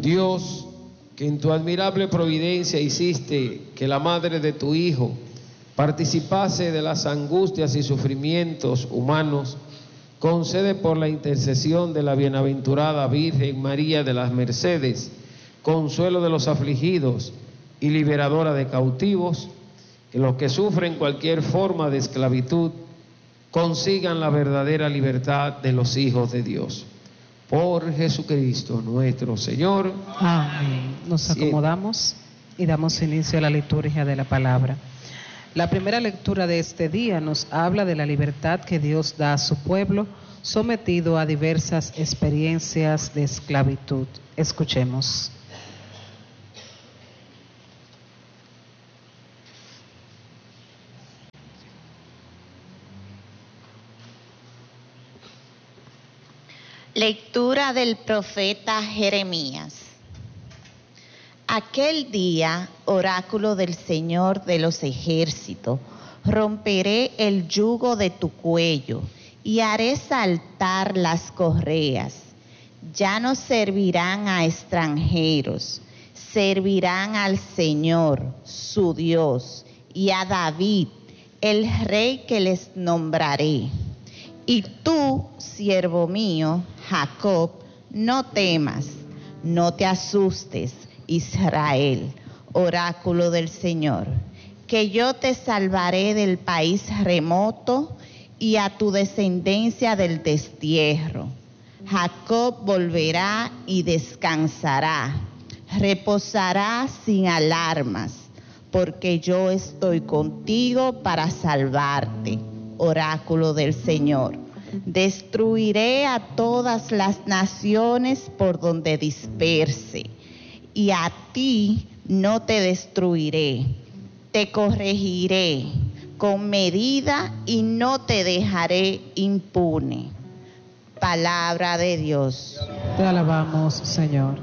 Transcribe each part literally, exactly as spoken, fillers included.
Dios, que en tu admirable providencia hiciste que la madre de tu Hijo participase de las angustias y sufrimientos humanos, concede por la intercesión de la bienaventurada Virgen María de las Mercedes, consuelo de los afligidos y liberadora de cautivos, que los que sufren cualquier forma de esclavitud consigan la verdadera libertad de los hijos de Dios. Por Jesucristo nuestro Señor. Amén. Nos acomodamos y damos inicio a la liturgia de la palabra. La primera lectura de este día nos habla de la libertad que Dios da a su pueblo sometido a diversas experiencias de esclavitud. Escuchemos. Lectura del profeta Jeremías. Aquel día, oráculo del Señor de los ejércitos, romperé el yugo de tu cuello y haré saltar las correas. Ya no servirán a extranjeros, servirán al Señor, su Dios, y a David, el rey que les nombraré. Y tú, siervo mío, Jacob, no temas, no te asustes, Israel, oráculo del Señor, que yo te salvaré del país remoto y a tu descendencia del destierro. Jacob volverá y descansará, reposará sin alarmas, porque yo estoy contigo para salvarte, oráculo del Señor. Destruiré a todas las naciones por donde disperse, y a ti no te destruiré, te corregiré con medida y no te dejaré impune. Palabra de Dios. Te alabamos, Señor.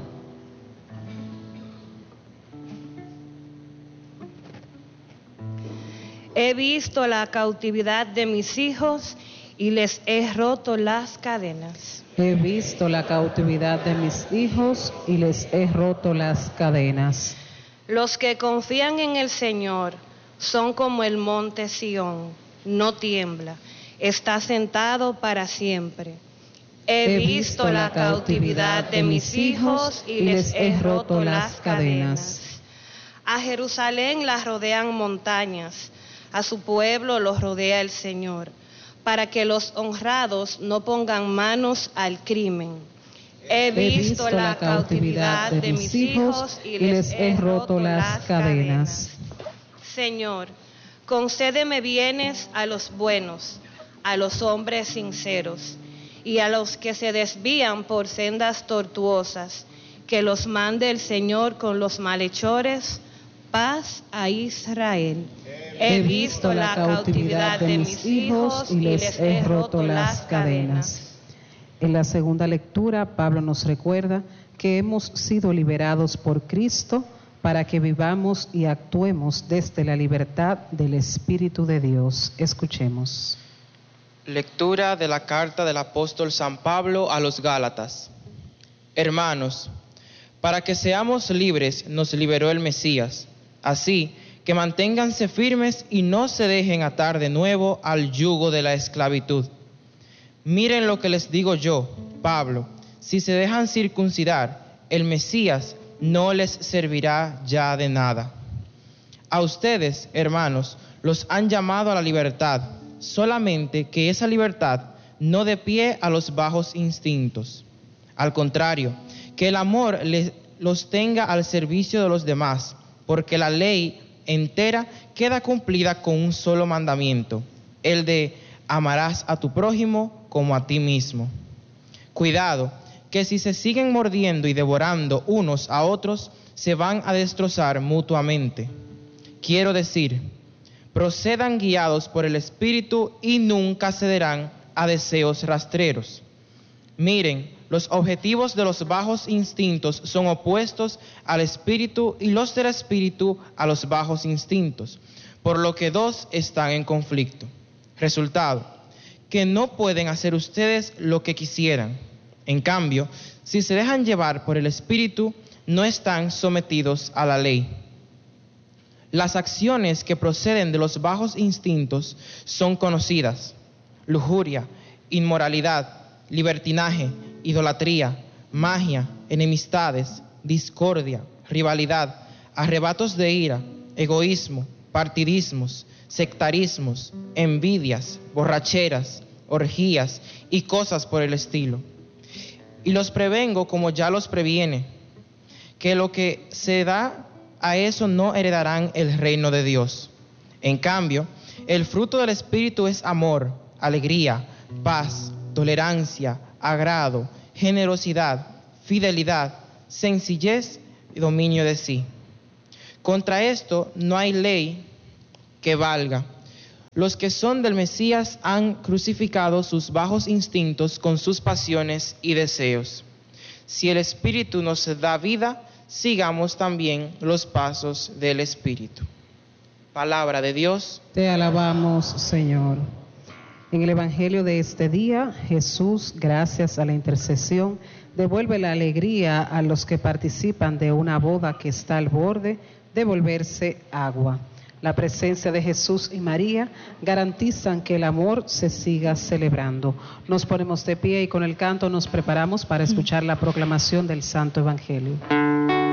He visto la cautividad de mis hijos y les he roto las cadenas. He visto la cautividad de mis hijos y les he roto las cadenas. Los que confían en el Señor son como el monte Sión, no tiembla, está sentado para siempre. He, he visto la cautividad de mis hijos y les he roto las cadenas. A Jerusalén la rodean montañas, a su pueblo los rodea el Señor, para que los honrados no pongan manos al crimen. He visto, he visto la cautividad de mis hijos y les he roto las cadenas. Señor, concédeme bienes a los buenos, a los hombres sinceros, y a los que se desvían por sendas tortuosas, que los mande el Señor con los malhechores. Paz a Israel. He visto la cautividad de mis hijos y les he roto las cadenas. En la segunda lectura, Pablo nos recuerda que hemos sido liberados por Cristo para que vivamos y actuemos desde la libertad del Espíritu de Dios. Escuchemos. Lectura de la carta del apóstol San Pablo a los Gálatas. Hermanos, para que seamos libres nos liberó el Mesías. Así que manténganse firmes y no se dejen atar de nuevo al yugo de la esclavitud. Miren lo que les digo yo, Pablo, si se dejan circuncidar, el Mesías no les servirá ya de nada. A ustedes, hermanos, los han llamado a la libertad, solamente que esa libertad no dé pie a los bajos instintos. Al contrario, que el amor les, los tenga al servicio de los demás, porque la ley entera queda cumplida con un solo mandamiento, el de amarás a tu prójimo como a ti mismo. Cuidado, que si se siguen mordiendo y devorando unos a otros, se van a destrozar mutuamente. Quiero decir, procedan guiados por el Espíritu y nunca cederán a deseos rastreros. Miren, los objetivos de los bajos instintos son opuestos al Espíritu y los del Espíritu a los bajos instintos, por lo que dos están en conflicto. Resultado, que no pueden hacer ustedes lo que quisieran. En cambio, si se dejan llevar por el Espíritu, no están sometidos a la ley. Las acciones que proceden de los bajos instintos son conocidas: lujuria, inmoralidad, libertinaje, idolatría, magia, enemistades, discordia, rivalidad, arrebatos de ira, egoísmo, partidismos, sectarismos, envidias, borracheras, orgías y cosas por el estilo. Y los prevengo, como ya los previene, que lo que se da a eso no heredarán el reino de Dios. En cambio, el fruto del Espíritu es amor, alegría, paz, tolerancia, agrado, generosidad, fidelidad, sencillez y dominio de sí. Contra esto no hay ley que valga. Los que son del Mesías han crucificado sus bajos instintos con sus pasiones y deseos. Si el Espíritu nos da vida, sigamos también los pasos del Espíritu. Palabra de Dios. Te alabamos, Señor. En el Evangelio de este día, Jesús, gracias a la intercesión, devuelve la alegría a los que participan de una boda que está al borde de volverse agua. La presencia de Jesús y María garantizan que el amor se siga celebrando. Nos ponemos de pie y con el canto nos preparamos para escuchar la proclamación del Santo Evangelio.